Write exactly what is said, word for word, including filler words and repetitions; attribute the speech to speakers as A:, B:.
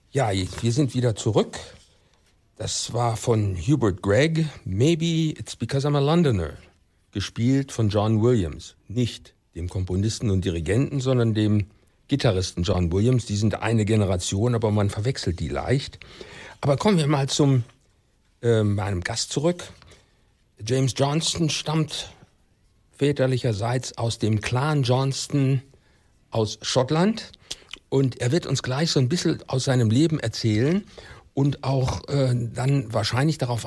A: Ja, wir sind wieder zurück. Das war von Hubert Gregg, Maybe It's Because I'm a Londoner, gespielt von John Williams. Nicht dem Komponisten und Dirigenten, sondern dem Gitarristen John Williams. Die sind eine Generation, aber man verwechselt die leicht. Aber kommen wir mal zum äh, meinem Gast zurück. James Johnston stammt väterlicherseits aus dem Clan Johnston aus Schottland. Und er wird uns gleich so ein bisschen aus seinem Leben erzählen und auch äh, dann wahrscheinlich darauf